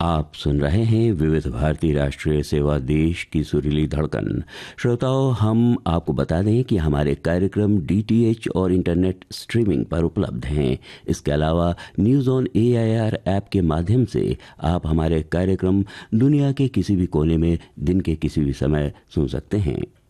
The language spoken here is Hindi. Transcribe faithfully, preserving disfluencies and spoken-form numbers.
आप सुन रहे हैं विविध भारती राष्ट्रीय सेवा, देश की सुरीली धड़कन। श्रोताओं, हम आपको बता दें कि हमारे कार्यक्रम डीटीएच और इंटरनेट स्ट्रीमिंग पर उपलब्ध हैं। इसके अलावा न्यूज़ ऑन एआईआर ऐप के माध्यम से आप हमारे कार्यक्रम दुनिया के किसी भी कोने में दिन के किसी भी समय सुन सकते हैं।